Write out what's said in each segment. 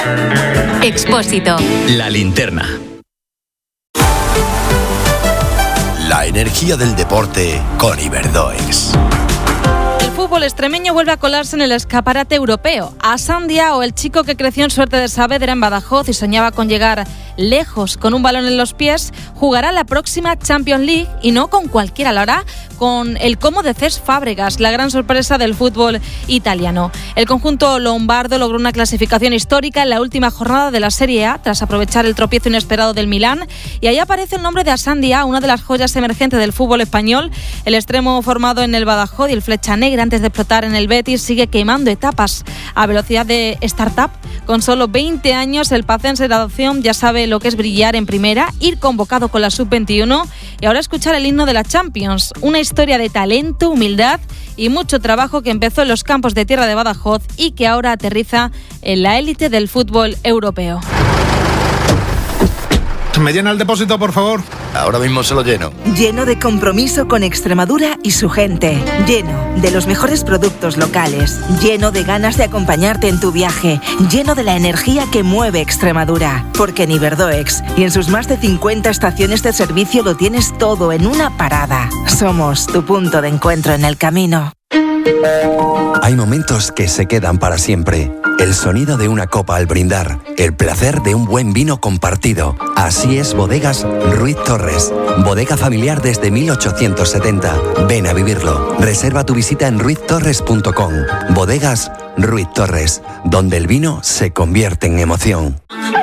Expósito. La linterna. La energía del deporte con Iberdoex. El fútbol extremeño vuelve a colarse en el escaparate europeo. Hassan Diao, el chico que creció en Suerte de Saavedra en Badajoz y soñaba con llegar lejos con un balón en los pies, jugará la próxima Champions League y no con cualquiera, lo hará con el Como de Cesc Fábregas, la gran sorpresa del fútbol italiano. El conjunto lombardo logró una clasificación histórica en la última jornada de la Serie A tras aprovechar el tropiezo inesperado del Milán, y ahí aparece el nombre de Hassan Diao, una de las joyas emergentes del fútbol español. El extremo formado en el Badajoz y el Flecha Negra antes de explotar en el Betis sigue quemando etapas a velocidad de startup. Con solo 20 años, el pacense de adopción ya sabe lo que es brillar en primera, ir convocado con la Sub-21 y ahora escuchar el himno de la Champions. Una historia de talento, humildad y mucho trabajo que empezó en los campos de tierra de Badajoz y que ahora aterriza en la élite del fútbol europeo. ¿Me llena el depósito, por favor? Ahora mismo se lo lleno. Lleno de compromiso con Extremadura y su gente. Lleno de los mejores productos locales. Lleno de ganas de acompañarte en tu viaje. Lleno de la energía que mueve Extremadura. Porque en Iberdoex y en sus más de 50 estaciones de servicio lo tienes todo en una parada. Somos tu punto de encuentro en el camino. Hay momentos que se quedan para siempre. El sonido de una copa al brindar, el placer de un buen vino compartido. Así es Bodegas Ruiz Torres. Bodega familiar desde 1870. Ven a vivirlo. Reserva tu visita en ruiztorres.com. Bodegas Ruiz Torres, donde el vino se convierte en emoción.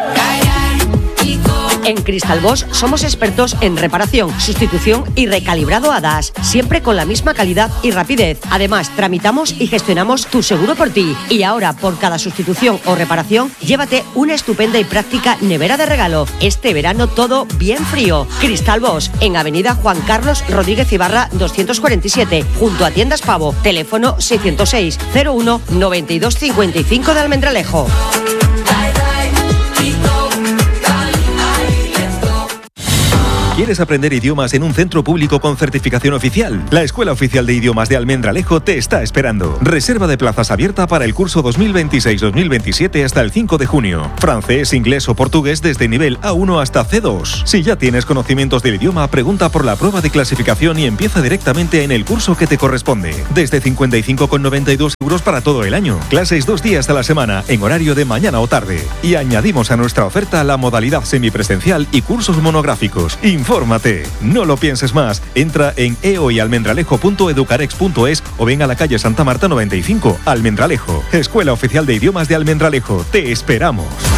En Cristal Bosch somos expertos en reparación, sustitución y recalibrado a DAS, siempre con la misma calidad y rapidez. Además, tramitamos y gestionamos tu seguro por ti. Y ahora, por cada sustitución o reparación, llévate una estupenda y práctica nevera de regalo. Este verano todo bien frío. Cristal Bosch, en Avenida Juan Carlos Rodríguez Ibarra 247, junto a Tiendas Pavo. Teléfono 606 01 92 55 de Almendralejo. ¿Quieres aprender idiomas en un centro público con certificación oficial? La Escuela Oficial de Idiomas de Almendralejo te está esperando. Reserva de plazas abierta para el curso 2026-2027 hasta el 5 de junio. Francés, inglés o portugués desde nivel A1 hasta C2. Si ya tienes conocimientos del idioma, pregunta por la prueba de clasificación y empieza directamente en el curso que te corresponde. Desde 55,92 € para todo el año. Clases 2 días a la semana en horario de mañana o tarde. Y añadimos a nuestra oferta la modalidad semipresencial y cursos monográficos. Infórmate, no lo pienses más. Entra en eoyalmendralejo.educarex.es o ven a la calle Santa Marta 95, Almendralejo. Escuela Oficial de Idiomas de Almendralejo. Te esperamos.